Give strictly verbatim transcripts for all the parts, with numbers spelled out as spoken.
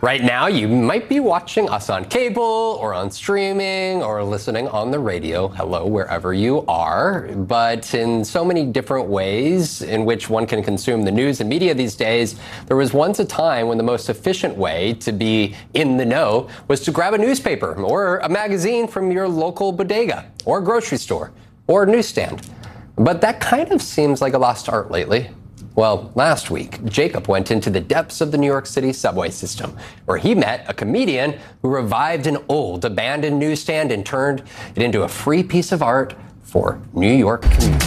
Right now, you might be watching us on cable or on streaming or listening on the radio. Hello, wherever you are. But in so many different ways in which one can consume the news and media these days, there was once a time when the most efficient way to be in the know was to grab a newspaper or a magazine from your local bodega or grocery store or newsstand. But that kind of seems like a lost art lately. Well, last week, Jacob went into the depths of the New York City subway system, where he met a comedian who revived an old, abandoned newsstand and turned it into a free piece of art for New York commuters.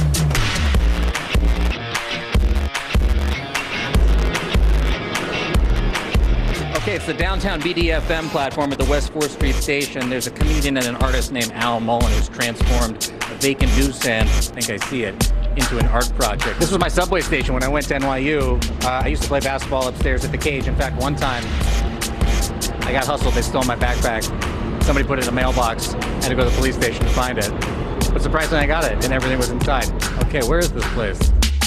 Okay, it's the downtown B D F M platform at the West fourth Street station. There's a comedian and an artist named Al Mullen who's transformed a vacant newsstand, I think I see it, into an art project. This was my subway station when I went to N Y U. Uh, I used to play basketball upstairs at the Cage. In fact, one time I got hustled. They stole my backpack. Somebody put it in a mailbox. I had to go to the police station to find it. But surprisingly, I got it, and everything was inside. Okay, where is this place?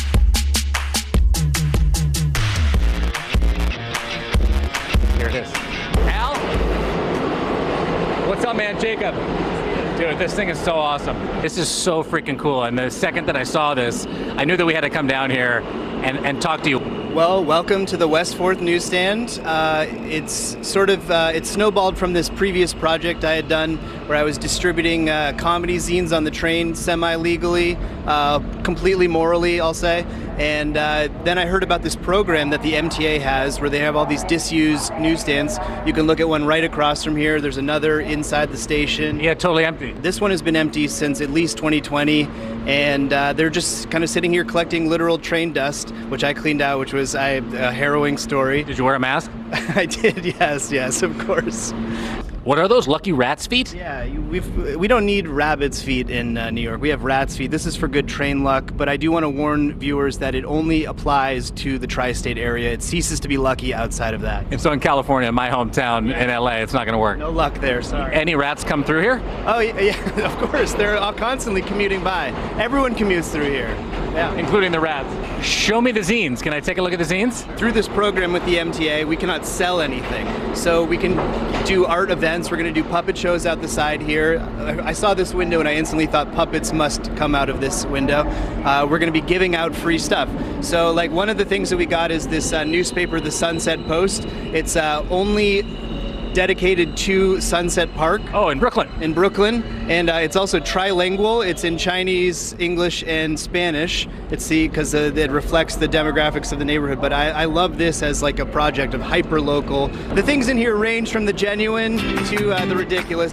Here it is. Al? What's up, man? Jacob. Dude, this thing is so awesome. This is so freaking cool. And the second that I saw this, I knew that we had to come down here and, and talk to you. Well, welcome to the West fourth newsstand. Uh, it's sort of, uh, it snowballed from this previous project I had done where I was distributing uh, comedy zines on the train semi-legally, uh, completely morally, I'll say. And uh, then I heard about this program that the M T A has where they have all these disused newsstands. You can look at one right across from here. There's another inside the station. Yeah, totally empty. This one has been empty since at least twenty twenty. And uh, they're just kind of sitting here collecting literal train dust, which I cleaned out, which was I, a harrowing story. Did you wear a mask? I did, yes, yes, of course. What are those, lucky rat's feet? Yeah, we've, we don't need rabbit's feet in uh, New York. We have rat's feet. This is for good train luck, but I do want to warn viewers that it only applies to the tri-state area. It ceases to be lucky outside of that. And so in California, my hometown, yeah. in L A, it's not going to work. No luck there, sorry. Any rats come through here? Oh, yeah, yeah, of course. They're all constantly commuting by. Everyone commutes through here. Yeah. Including the rats. Show me the zines. Can I take a look at the zines? Through this program with the M T A, we cannot sell anything. So we can do art events. We're going to do puppet shows out the side here. I saw this window and I instantly thought puppets must come out of this window. Uh, we're going to be giving out free stuff. So like one of the things that we got is this uh, newspaper, the Sunset Post. It's uh, only dedicated to Sunset Park. Oh, in Brooklyn. In Brooklyn. And uh, it's also trilingual. It's in Chinese, English, and Spanish. It's the, because uh, it reflects the demographics of the neighborhood. But I, I love this as like a project of hyper-local. The things in here range from the genuine to uh, the ridiculous.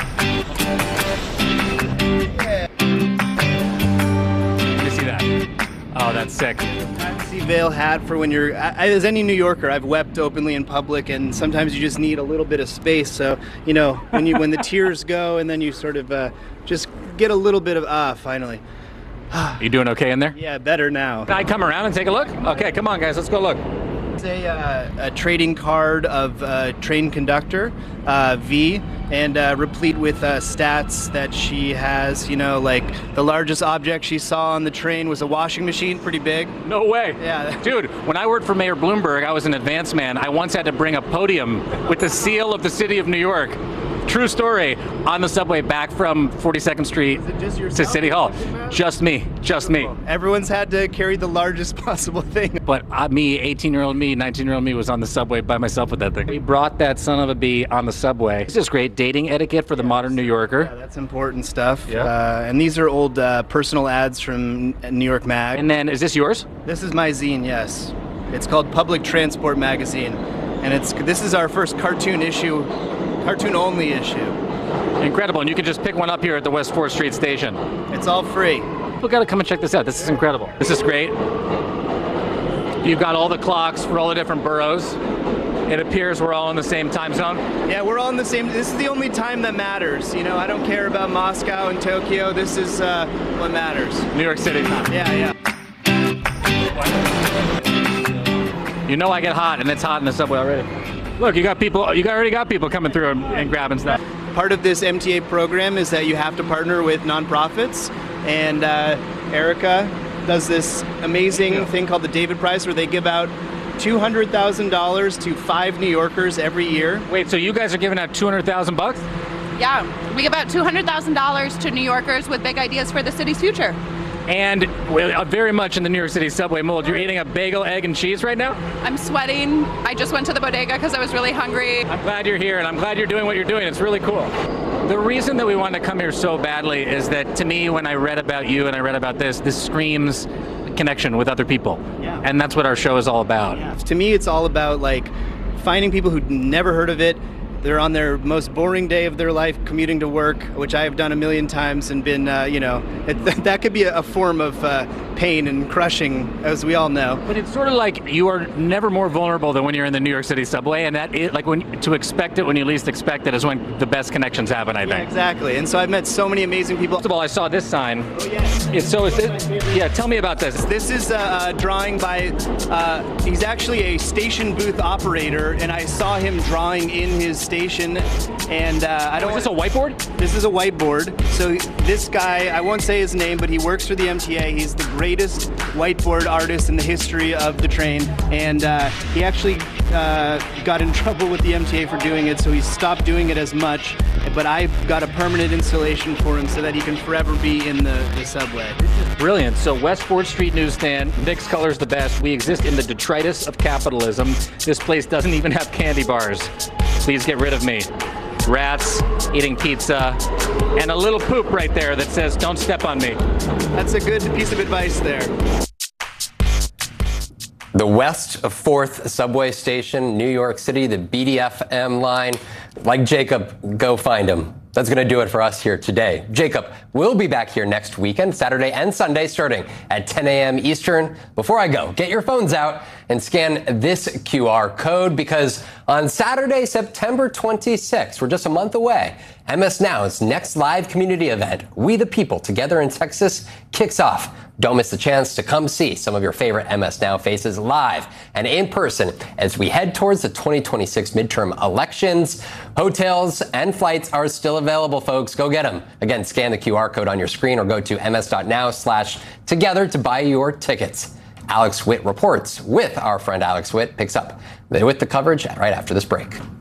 Yeah. You see that? Oh, that's sick. Privacy veil hat for when you're, I, as any New Yorker, I've wept openly in public, and sometimes you just need a little bit of space. So, you know, when you when the tears go, and then you sort of uh, just get a little bit of ah, finally. You doing okay in there? Yeah, better now. Can I come around and take a look? Okay, come on, guys, let's go look. It's a, uh, a trading card of uh, train conductor, uh, V, and uh, replete with uh, stats that she has. You know, like the largest object she saw on the train was a washing machine, pretty big. No way. Yeah. Dude, when I worked for Mayor Bloomberg, I was an advance man. I once had to bring a podium with the seal of the city of New York. True story, on the subway back from forty-second Street to City Hall. Just me, just me. Everyone's had to carry the largest possible thing. But uh, me, eighteen-year-old me, nineteen-year-old me was on the subway by myself with that thing. We brought that son of a bee on the subway. This is great dating etiquette for the modern New Yorker. Yeah, that's important stuff. Yeah. Uh, and these are old uh, personal ads from New York Mag. And then, is this yours? This is my zine, yes. It's called Public Transport Magazine. And it's this is our first cartoon issue. Cartoon only issue. Incredible, and you can just pick one up here at the West fourth Street station. It's all free. People gotta come and check this out. This is incredible. This is great. You've got all the clocks for all the different boroughs. It appears we're all in the same time zone. Yeah, we're all in the same, this is the only time that matters. You know, I don't care about Moscow and Tokyo. This is uh, what matters. New York City time. Yeah, yeah. You know I get hot, and it's hot in the subway already. Look, you got people, you got, already got people coming through and, and grabbing stuff. Part of this M T A program is that you have to partner with nonprofits, and uh, Erica does this amazing thing called the David Prize, where they give out two hundred thousand dollars to five New Yorkers every year. Wait, so you guys are giving out two hundred thousand bucks? Yeah, we give out two hundred thousand dollars to New Yorkers with big ideas for the city's future. And well, very much in the New York City subway mold. You're eating a bagel, egg, and cheese right now? I'm sweating. I just went to the bodega because I was really hungry. I'm glad you're here, and I'm glad you're doing what you're doing. It's really cool. The reason that we wanted to come here so badly is that, to me, when I read about you and I read about this, this screams connection with other people. Yeah. And that's what our show is all about. Yeah. To me, it's all about like finding people who'd never heard of it. They're on their most boring day of their life commuting to work, which I have done a million times and been, uh, you know, it, that could be a, a form of uh, pain and crushing, as we all know. But it's sort of like you are never more vulnerable than when you're in the New York City subway, and that is, like when to expect it when you least expect it is when the best connections happen, I think. Yeah, exactly. And so I've met so many amazing people. First of all, I saw this sign. Oh, yeah. It's so, is it, yeah, tell me about this. This is a, a drawing by, uh, he's actually a station booth operator, and I saw him drawing in his station. And uh, I don't. Oh, is this a whiteboard? This is a whiteboard. So this guy, I won't say his name, but he works for the M T A. He's the greatest whiteboard artist in the history of the train, and uh, he actually uh, got in trouble with the M T A for doing it, so he stopped doing it as much. But I've got a permanent installation for him so that he can forever be in the, the subway. Brilliant. So West fourth Street Newsstand, Nick's Color's the best. We exist in the detritus of capitalism. This place doesn't even have candy bars. Please get rid of me. Rats, eating pizza, and a little poop right there that says, don't step on me. That's a good piece of advice there. The West fourth subway station, New York City, the B D F M line. Like Jacob, go find him. That's going to do it for us here today. Jacob will be back here next weekend, Saturday and Sunday, starting at ten a.m. Eastern. Before I go, get your phones out and scan this Q R code, because on Saturday, September twenty-sixth, we're just a month away, M S Now's next live community event, We the People Together in Texas, kicks off. Don't miss the chance to come see some of your favorite M S Now faces live and in person as we head towards the twenty twenty-six midterm elections. Hotels and flights are still available, folks. Go get them. Again, scan the Q R code on your screen or go to ms.now slash together to buy your tickets. Alex Witt reports with our friend Alex Witt, picks up with the coverage right after this break.